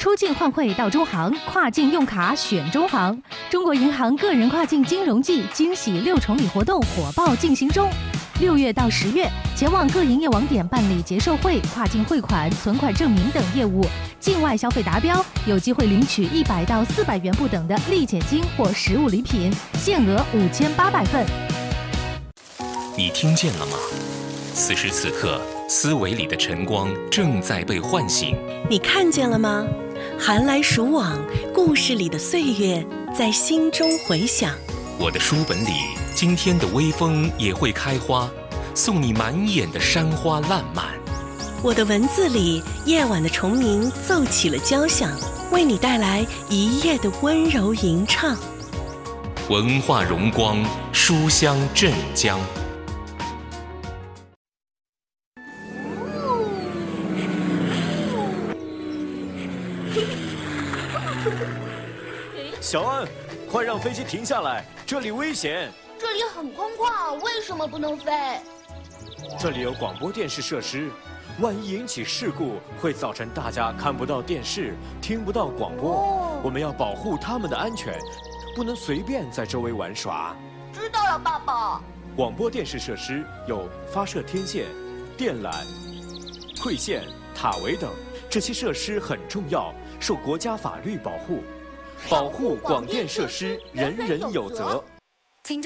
出境换汇到中行，跨境用卡选中行。中国银行个人跨境金融季惊喜6重礼活动火爆进行中。6月到10月，前往各营业网点办理结售汇、跨境汇款、存款证明等业务，境外消费达标，有机会领取100到400元不等的立减金或实物礼品，限额5800份。 你听见了吗？此时此刻，思维里的晨光正在被唤醒。 你看见了吗？寒来暑往，故事里的岁月在心中回响。 我的书本里，今天的微风也会开花，送你满眼的山花烂漫。 我的文字里，夜晚的虫鸣奏起了交响，为你带来一夜的温柔吟唱。 文化荣光，书香镇江。 小安，快让飞机停下来，这里危险。 这里很空旷，为什么不能飞？ 这里有广播电视设施，万一引起事故，会造成大家看不到电视，听不到广播。我们要保护他们的安全，不能随便在周围玩耍。 知道了，爸爸。 广播电视设施有发射天线、电缆、馈线、塔围等，这些设施很重要，受国家法律保护。保护广电设施，人人有责。